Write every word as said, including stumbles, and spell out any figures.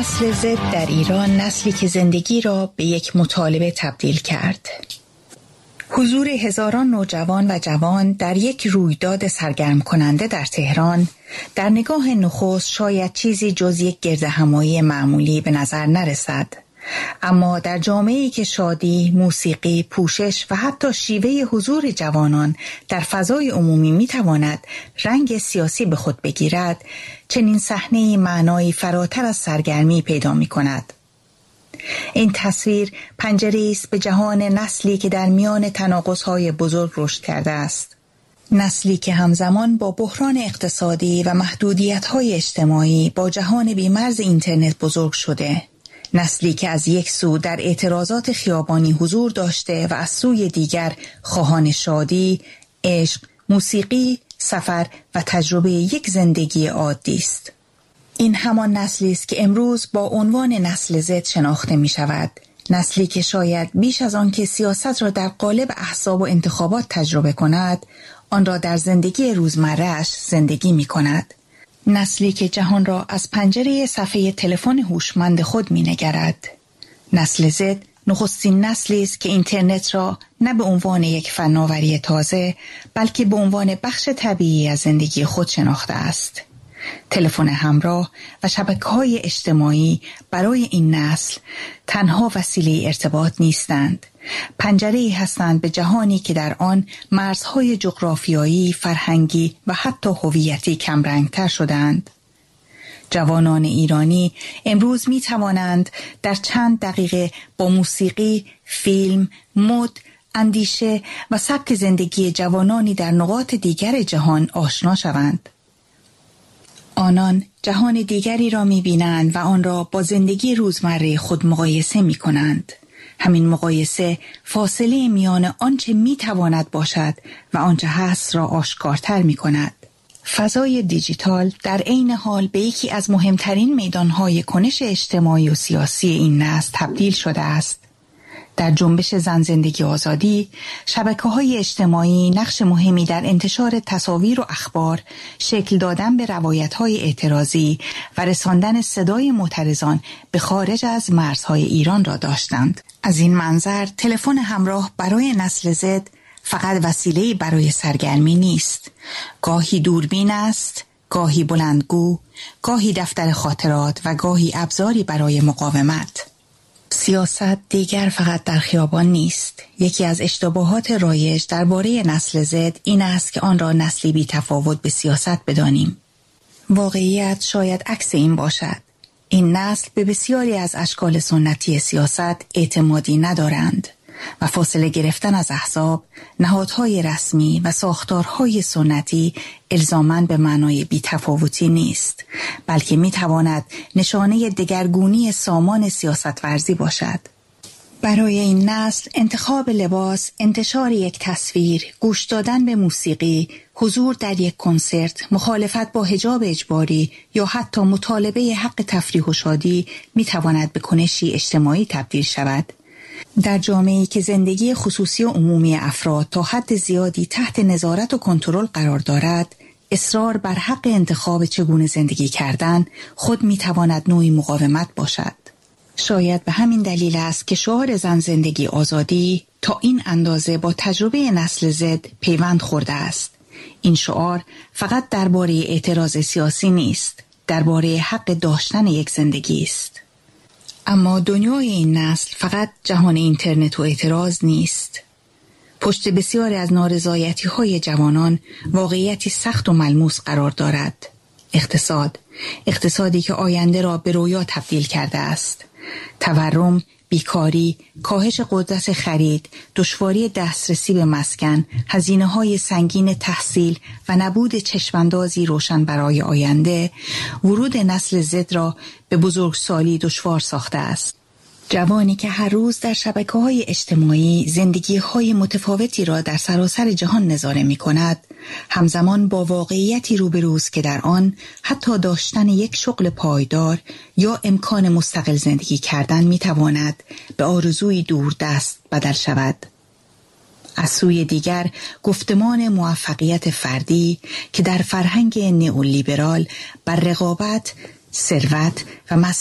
نسل زد در ایران نسلی که زندگی را به یک مطالبه تبدیل کرد. حضور هزاران نوجوان و جوان در یک رویداد سرگرم کننده در تهران در نگاه نخست شاید چیزی جز یک گردهمایی معمولی به نظر نرسد. اما در جامعه‌ای که شادی، موسیقی، پوشش و حتی شیوه حضور جوانان در فضای عمومی میتواند رنگ سیاسی به خود بگیرد، چنین صحنه‌ای معنایی فراتر از سرگرمی پیدا می‌کند. این تصویر پنجره‌ای است به جهان نسلی که در میان تناقض‌های بزرگ رشد کرده است. نسلی که همزمان با بحران اقتصادی و محدودیت‌های اجتماعی با جهان بی‌مرز اینترنت بزرگ شده. نسلی که از یک سو در اعتراضات خیابانی حضور داشته و از سوی دیگر خواهان شادی، عشق، موسیقی، سفر و تجربه یک زندگی عادی است. این همان نسلی است که امروز با عنوان نسل زد شناخته می شود. نسلی که شاید بیش از آن که سیاست را در قالب احزاب و انتخابات تجربه کند، آن را در زندگی روزمره‌اش زندگی می کند. نسلی که جهان را از پنجره صفحه تلفن هوشمند خود می‌نگرد. نسل زد نخستین نسلی است که اینترنت را نه به عنوان یک فناوری تازه، بلکه به عنوان بخش طبیعی از زندگی خود شناخته است. تلفن همراه و شبکه‌های اجتماعی برای این نسل تنها وسیله ارتباط نیستند. پنجره‌ای هستند به جهانی که در آن مرزهای جغرافیایی، فرهنگی و حتی هویتی کمرنگ‌تر شدند. جوانان ایرانی امروز می توانند در چند دقیقه با موسیقی، فیلم، مد، اندیشه و سبک زندگی جوانانی در نقاط دیگر جهان آشنا شوند. آنان جهان دیگری را می بینند و آن را با زندگی روزمره خود مقایسه می کنند. همین مقایسه فاصله میان آنچه می تواند باشد و آنچه هست را آشکارتر می کند. فضای دیجیتال در عین حال به یکی از مهمترین میدانهای کنش اجتماعی و سیاسی این نسل تبدیل شده است. در جنبش زن زندگی آزادی، شبکه‌های اجتماعی نقش مهمی در انتشار تصاویر و اخبار، شکل دادن به روایت‌های اعتراضی و رساندن صدای معترضان به خارج از مرزهای ایران را داشتند. از این منظر، تلفن همراه برای نسل زد فقط وسیله‌ای برای سرگرمی نیست. گاهی دوربین است، گاهی بلندگو، گاهی دفتر خاطرات و گاهی ابزاری برای مقاومت. سیاست دیگر فقط در خیابان نیست. یکی از اشتباهات رایج درباره نسل زد این است که آن را نسلی بی تفاوت به سیاست بدانیم. واقعیت شاید عکس این باشد. این نسل به بسیاری از اشکال سنتی سیاست اعتمادی ندارند و فاصله گرفتن از احزاب، نهادهای رسمی و ساختارهای سنتی الزاماً به معنای بی‌تفاوتی نیست، بلکه می‌تواند نشانه دگرگونی سامان سیاست ورزی باشد. برای این نسل انتخاب لباس، انتشار یک تصویر، گوش دادن به موسیقی، حضور در یک کنسرت، مخالفت با حجاب اجباری یا حتی مطالبه حق تفریح و شادی می‌تواند به کنشی اجتماعی تبدیل شود. در جامعه‌ای که زندگی خصوصی و عمومی افراد تا حد زیادی تحت نظارت و کنترل قرار دارد، اصرار بر حق انتخاب چگونه زندگی کردن خود می‌تواند نوعی مقاومت باشد. شاید به همین دلیل است که شعار زن زندگی آزادی تا این اندازه با تجربه نسل زد پیوند خورده است. این شعار فقط درباره اعتراض سیاسی نیست، درباره حق داشتن یک زندگی است. اما دنیای این نسل فقط جهان اینترنت و اعتراض نیست. پشت بسیاری از نارضایتی‌های جوانان واقعیتی سخت و ملموس قرار دارد. اقتصاد، اقتصادی که آینده را به رویا تبدیل کرده است. تورم، بیکاری، کاهش قدرت خرید، دشواری دسترسی به مسکن، هزینه‌های سنگین تحصیل و نبود چشماندازی روشن برای آینده، ورود نسل زد را به بزرگسالی دشوار ساخته است. جوانی که هر روز در شبکه‌های اجتماعی زندگی‌های متفاوتی را در سراسر جهان نظاره می‌کند، همزمان با واقعیتی روبروست که در آن حتی داشتن یک شغل پایدار یا امکان مستقل زندگی کردن می‌تواند به آرزوی دوردست بدل شود. از سوی دیگر گفتمان موفقیت فردی که در فرهنگ نئولیبرال بر رقابت، ثروت و